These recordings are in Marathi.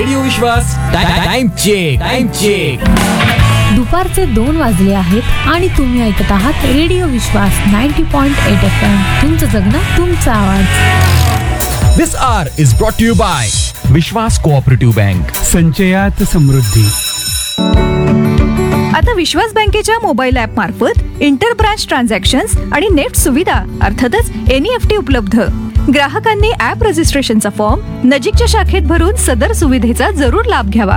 रेडिओ विश्वास टाइम चेक. दुपारचे 2 वाजले आहेत आणि तुम्ही ऐकत आहात रेडिओ विश्वास 90.8 FM. तुमचं जगणं तुमचा आवाज. This hour is brought to you by Vishwas cooperative bank. संचयात समृद्धी. आता विश्वास बँकेच्या मोबाईल ॲप मार्फत इंटर ब्रांच ट्रान्झॅक्शन्स आणि नेफ्ट सुविधा अर्थातच NEFT उपलब्ध. ग्राहकांनी ॲप रजिस्ट्रेशनचा फॉर्म नजीकच्या शाखेत भरून सदर सुविधेचा जरूर लाभ घ्यावा.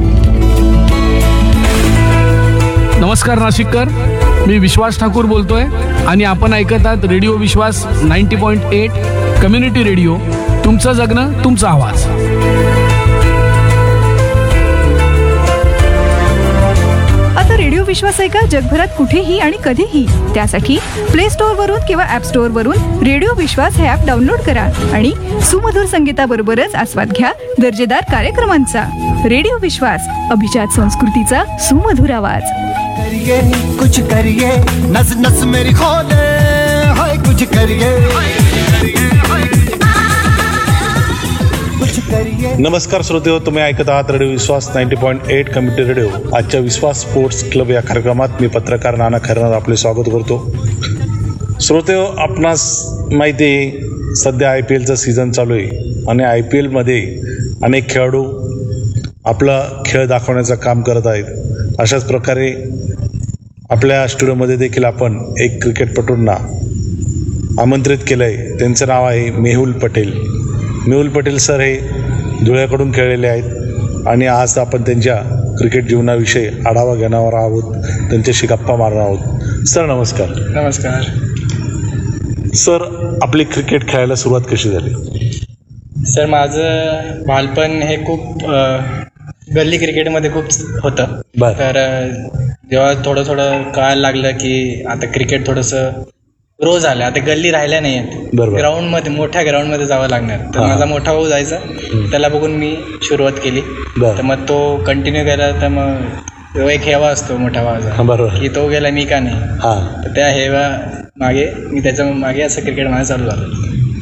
नमस्कार नाशिककर, मी विश्वास ठाकूर बोलतोय आणि आपण ऐकत आहात रेडिओ विश्वास 90.8 कम्युनिटी रेडिओ. तुमचं जगणं तुमचा आवाज. आता रेडिओ विश्वास ऐका जगभरात कुठेही आणि कधीही. त्यासाठी प्ले स्टोअर वरून किंवा ॲप स्टोअर वरून रेडिओ विश्वास हे ॲप डाउनलोड करा आणि सुमधुर संगीताबरोबरच आस्वाद घ्या दर्जेदार कार्यक्रमांचा. रेडिओ विश्वास, अभिजात संस्कृतीचा सुमधुर आवाज. करिए कुछ करिए, नस नस मेरी खोले, हाय कुछ करिए. नमस्कार श्रोतेहो, तुम्ही ऐकत आहात रेडिओ विश्वास 90.8 कम्युनिटी रेडिओ. आजच्या विश्वास स्पोर्ट्स क्लब या कार्यक्रमात मी पत्रकार नाना खैरनार आपले स्वागत करतो. श्रोतेहो, आपणास माहिती आहे सध्या IPLचा सीझन चालू आहे आणि IPLमध्ये अनेक खेळाडू आपला खेळ दाखवण्याचं काम करत आहेत. अशाच प्रकारे आपल्या स्टुडिओमध्ये देखील आपण एक क्रिकेटपटूंना आमंत्रित केलं आहे. त्यांचं नाव आहे मेहुल पटेल. मेहुल पटेल सर हे धुळ्याकडून खेळलेले आहेत आणि आज आपण त्यांच्या क्रिकेट जीवनाविषयी आढावा घेणार आहोत, त्यांच्याशी गप्पा मारणार आहोत. सर नमस्कार. नमस्कार सर, आपली क्रिकेट खेळायला सुरुवात कशी झाली? सर, माझं बालपण हे खूप गल्ली क्रिकेटमध्ये खूप होतं. तर जेव्हा थोडं कळायला लागलं की आता क्रिकेट थोडंसं ग्रो झालं, आता गल्ली राहिल्या नाही आहेत, ग्राउंडमध्ये मोठ्या ग्राउंडमध्ये जावं लागणार. तर माझा मोठा भाऊ जायचा, त्याला बघून मी सुरुवात केली. तर मग तो कंटिन्यू केला. तर मग एक हेवा असतो मोठा भावाचा की तो गेला मी का नाही. तर त्या हेवा मागे मी त्याच्या मागे असं क्रिकेट माझं चालू झालं.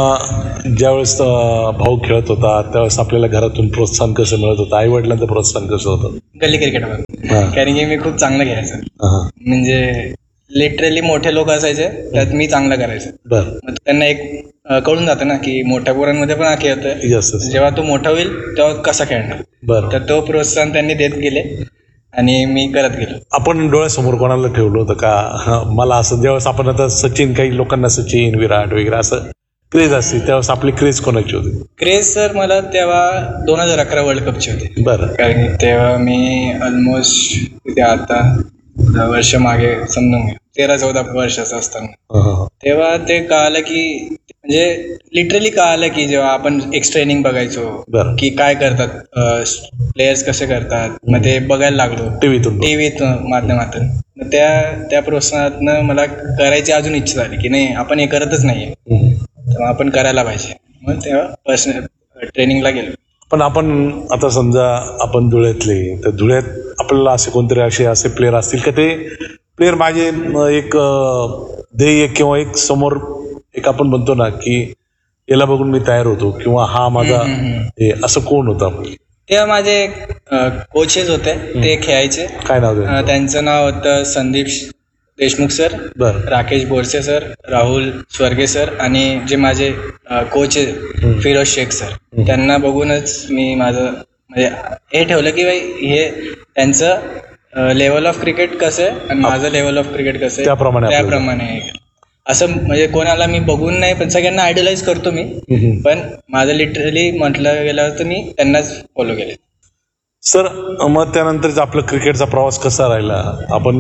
पण ज्यावेळेस भाऊ खेळत होता त्यावेळेस आपल्याला घरातून प्रोत्साहन कसं मिळत होतं? आई वडिलांचं प्रोत्साहन कसं होतं गल्ली क्रिकेटमध्ये? कारण की मी खूप चांगलं खेळायचं. म्हणजे लिटरली मोठे लोक असायचे त्यात मी चांगलं करायचं. मग त्यांना एक कळून जातं ना की मोठ्या पोरांमध्ये पण हा खेळतोय, जेव्हा तो मोठा होईल तेव्हा कसा खेळणार. तर तो प्रोत्साहन त्यांनी देत गेले आणि मी करत गेलो. आपण डोळ्यासमोर कोणाला ठेवलं होतं का? मला असं ज्यावेळेस आपण आता सचिन, काही लोकांना सचिन, विराट वगैरे असं क्रेज असते, त्यावेळेस आपली क्रेज कोणाची होती? क्रेज सर मला तेव्हा 2011 वर्ल्ड कपची होती. कारण तेव्हा मी ऑलमोस्ट आता 10 वर्ष मागे समजून घ्या, 13-14 वर्षाचं असताना तेव्हा ते कळालं की म्हणजे लिटरली कळालं की जेव्हा आपण एक्स ट्रेनिंग बघायचो की काय करतात प्लेयर्स, कसे करतात, मग ते बघायला लागलो टीव्हीतून माध्यमातून. मग त्या प्रोत्साहनातनं मला करायची अजून इच्छा झाली की नाही आपण हे करतच नाहीये, तर आपण करायला पाहिजे. मग तेव्हा पर्सनल ट्रेनिंगला गेलो. पण आपण आता समजा आपण धुळ्यातले, तर धुळ्यात आपल्याला असे कोणतरी असे प्लेयर असतील का ते प्लेयर माझे एक ध्येय किंवा एक समोर एक आपण म्हणतो ना की याला बघून मी तयार होतो किंवा हा माझा हे, असं कोण होतं? तेव्हा माझे कोचेस होते, ते खेळायचे. काय नाव? त्यांचं नाव होतं संदीप देशमुख सर, राकेश बोरसे सर, राहुल स्वर्गे सर आणि जे माझे कोच फिरोज शेख सर. त्यांना बघूनच मी माझं म्हणजे हे ठेवलं की बाई हे त्यांचं लेवल ऑफ क्रिकेट कसं आहे आणि माझं लेवल ऑफ क्रिकेट कसं आहे त्याप्रमाणे असं म्हणजे कोणाला मी बघून नाही, पण सगळ्यांना आयडलाइज करतो मी. पण माझं लिटरली म्हटलं गेलं तर मी त्यांनाच फॉलो केले. सर, मग त्यानंतरच आपला क्रिकेटचा प्रवास कसा राहिला? आपण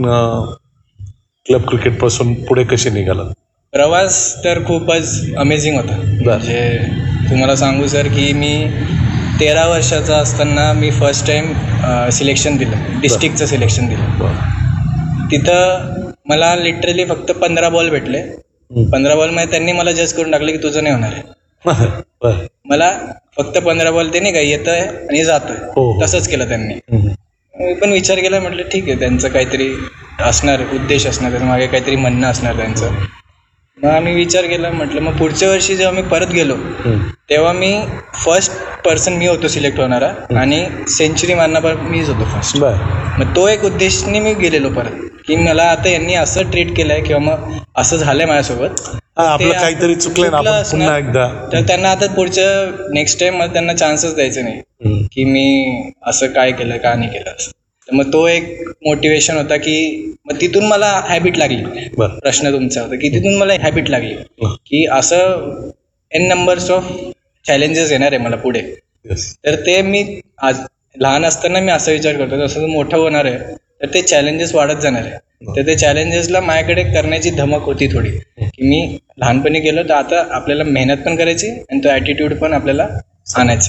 क्लब क्रिकेट पासून पुढे कसे निघाला? प्रवास तर खूपच अमेझिंग होता. म्हणजे तुम्हाला सांगू सर की मी 13 वर्षाचा असताना मी फर्स्ट टाइम सिलेक्शन दिलं, डिस्ट्रिक्टचं सिलेक्शन दिलं. तिथं मला लिटरली फक्त 15 बॉल भेटले. 15 बॉलमध्ये त्यांनी मला जज करून टाकले की तुझं नाही होणार आहे. मला फक्त 15 बॉल ते नाही का येतंय आणि जातोय तसंच केलं त्यांनी. मी पण विचार केला, म्हटलं ठीक आहे, त्यांचं काहीतरी असणार, उद्देश असणार, त्याच्या मागे काहीतरी म्हणणं असणार त्यांचं. मग आम्ही विचार केला, म्हटलं मग पुढच्या वर्षी जेव्हा मी परत गेलो तेव्हा मी फर्स्ट पर्सन मी होतो सिलेक्ट होणारा आणि सेंचुरी मारणारा मीच होतो फर्स्ट. मग तो एक उद्देशाने मी गेलेलो परत, की मला आता यांनी असं ट्रीट केलंय किंवा मग असं झालंय माझ्यासोबत, आपलं काहीतरी चुकलंय ना, आपण पुन्हा एकदा. तर त्यांना आता पुढच्या नेक्स्ट टाइम मला त्यांना चान्सच द्यायचं नाही की मी असं काय केलं का नाही केलं असं. तर मग तो एक मोटिवेशन होता की मग तिथून मला हॅबिट लागली. प्रश्न तुमचा होता की तिथून मला हॅबिट लागली की असं एन नंबर्स ऑफ चॅलेंजेस येणार आहे मला पुढे. तर ते मी आज लहान असताना मी असा विचार करतो, जसं मोठं होणार आहे तर ते चॅलेंजेस वाढत जाणार आहे. तर ते चॅलेंजेसला माझ्याकडे करण्याची धमक होती थोडी, की मी लहानपणी गेलो तर आता आपल्याला मेहनत पण करायची आणि तो ॲटिट्यूड पण आपल्याला आणायचा.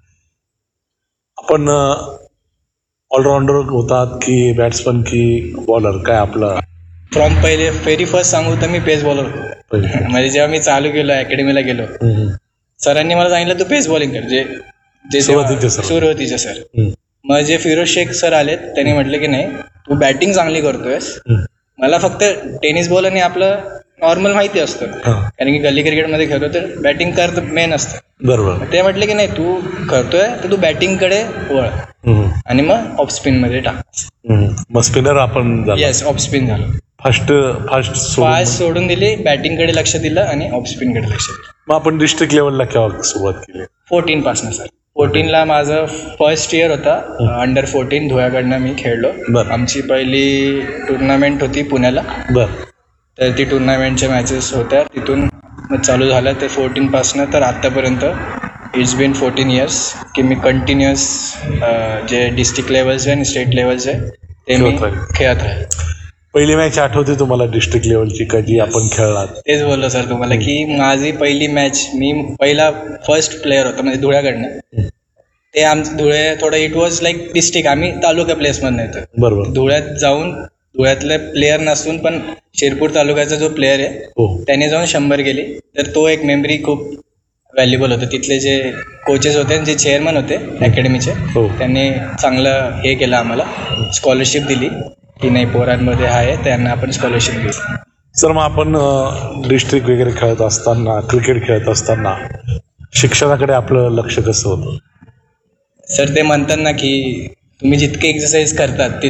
आपण ऑलराऊंडर होतात की बॅट्समन की बॉलर, काय आपलं? फ्रॉम पहिले व्हेरी फर्स्ट सांगू तर मी पेस बॉलर होतो. म्हणजे जेव्हा मी चालू केलो अकॅडमीला गेलो, सरांनी मला सांगितलं तू पेस बॉलिंग कर, जे सुरुवातीचे सर. मग जे फिरोज शेख सर आलेत त्यांनी म्हटलं की नाही तू बॅटिंग चांगली करतोयस, मला फक्त टेनिस बॉल आणि आपलं नॉर्मल माहिती असतं, कारण की गल्ली क्रिकेटमध्ये खेळतो तर बॅटिंग कर मेन असतं. बरोबर. ते म्हटले की नाही तू करतोय तर तू बॅटिंगकडे वळ आणि मग ऑफ स्पिन मध्ये टाक. मग स्पिनर आपण येस, ऑफ स्पिन झालं. फास्ट सोडून दिली, बॅटिंगकडे लक्ष दिलं आणि ऑफ स्पिनकडे लक्ष दिलं. मग आपण डिस्ट्रिक्ट लेवलला केव्हा सुरुवात केली? 14 पासून सर. 14ला माझं फर्स्ट इयर होता, अंडर 14 धुळ्याकडनं मी खेळलो. आमची पहिली टुर्नामेंट होती पुण्याला, तर ती टुर्नामेंटच्या मॅचेस होत्या, तिथून मग चालू झालं. ते 14 पासून तर आत्तापर्यंत इट्स बीन 14 इयर्स की मी कंटिन्युअस जे डिस्ट्रिक्ट लेवलचे आणि स्टेट लेवलचे ते मी खेळत राहील. पहिली मॅच आठवते तुम्हाला डिस्ट्रिक्ट लेवलची, कधी आपण खेळलात? तेच बोललो सर तुम्हाला की माझी पहिली मॅच, मी पहिला फर्स्ट प्लेअर होता म्हणजे धुळ्याकडनं. ते आमचं धुळे थोडं इट वॉज लाईक डिस्ट्रिक्ट, आम्ही तालुका प्लेसमधनं येतो. बरोबर. धुळ्यात जाऊन धुळ्यातले प्लेअर नसून पण शिरपूर तालुक्याचा जो प्लेअर आहे त्याने जाऊन 100 गेली. तर तो एक मेमरी खूप व्हॅल्युबल होतं. तिथले जे कोचेस होते आणि जे चेअरमन होते अकॅडमीचे, त्यांनी चांगलं हे केलं, आम्हाला स्कॉलरशिप दिली की नाही पोरांमध्ये आहे त्यांना आपण स्कॉलरशिप देऊ. सर मग आपण डिस्ट्रिक्ट वगैरे खेळत असताना, क्रिकेट खेळत असताना शिक्षणाकडे आपलं लक्ष कसं होतं? सर ते म्हणतात ना की तुम्ही जितके एक्सरसाइज करतात